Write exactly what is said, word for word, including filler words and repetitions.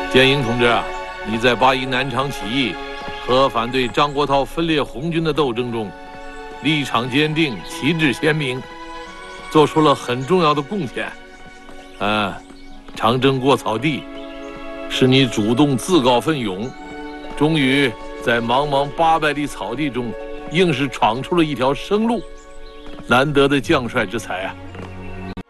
建英同志，你在八一南昌起义和反对张国焘分裂红军的斗争中，立场坚定，旗帜鲜明，做出了很重要的贡献。嗯，长征过草地，是你主动自告奋勇，终于在茫茫八百里草地中，硬是闯出了一条生路，难得的将帅之才啊！